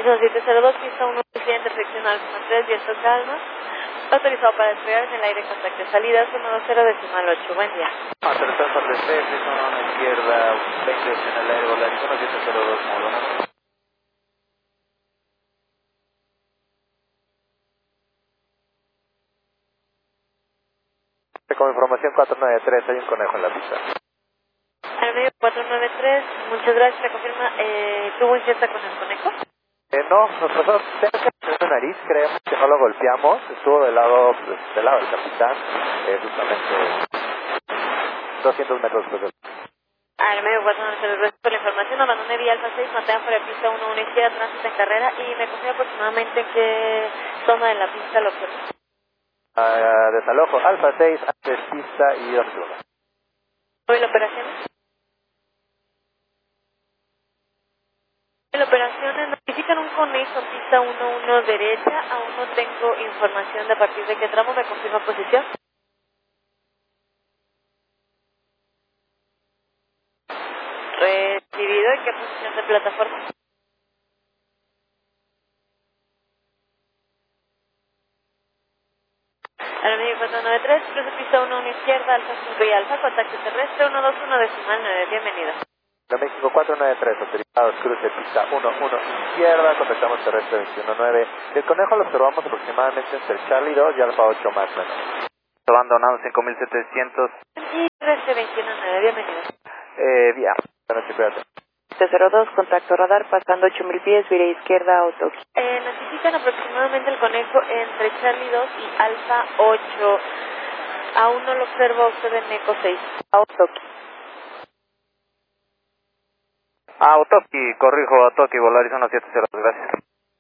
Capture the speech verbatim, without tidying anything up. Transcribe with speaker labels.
Speaker 1: Arizona siete cero dos, pista uno, presidente, dirección Alfa tres, viento calma. Autorizado para despegar en el aire, contacto de salida, uno dos cero decimal ocho, buen día.
Speaker 2: Aterrizar para el C, zona a la izquierda, veinte en el aire, volar Arizona siete cero dos, módulo. Con información cuatro nueve tres, hay un conejo en la pista.
Speaker 1: Al medio cuatro nueve tres, muchas gracias, se confirma, eh, ¿tuvo ingesta con el conejo?
Speaker 2: Eh, no, nosotros cerca de su nariz creemos que no lo golpeamos, estuvo del lado, pues, del lado del capitán, eh, justamente doscientos metros después del...
Speaker 1: Al medio cuatro nueve tres, gracias por la información, abandoné vía Alfa seis, mantengan por la pista uno, una izquierda, tránsito en carrera y me confirma aproximadamente en qué zona de la pista lo observo.
Speaker 2: Uh, desalojo, Alfa seis, antes pista y dos segundos.
Speaker 1: ¿Hoy la operación? En la operación notifican un conejo en pista uno uno derecha, aún no tengo información de a partir de qué tramo, me confirma posición. Recibido, ¿en qué posición de plataforma? Al medio cuatro nueve tres, cruce pista uno uno izquierda, alfa cinco y alfa, contacto terrestre uno dos uno decimal nueve, bienvenido.
Speaker 2: De México cuatro nueve tres, autorizados, cruce pista uno uno izquierda, contactamos terrestre veintiuno nueve. El conejo lo observamos aproximadamente entre Charlie dos y Alfa ocho más o menos. Abandonado cinco mil setecientos.
Speaker 1: Y terrestre veintiuno nueve, bienvenido.
Speaker 2: Eh, vía. Buenas noches, cuídate.
Speaker 3: siete cero dos, contacto radar, pasando ocho mil pies, vía izquierda, auto.
Speaker 1: Eh, notifican aproximadamente el conejo entre Charlie dos y Alfa ocho. Aún no lo observo a usted en Eco seis.
Speaker 3: Auto.
Speaker 2: Ah, Otoki, corrijo, Otoki, volar Arizona siete cero dos, gracias.